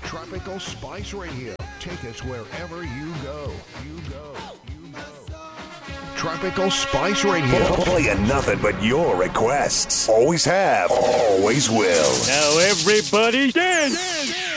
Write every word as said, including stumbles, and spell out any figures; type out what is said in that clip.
Tropical Spice Radio. Take us wherever you go. You go. You go. Tropical Spice Radio. Playing nothing but your requests. Always have. Always will. Now everybody dance.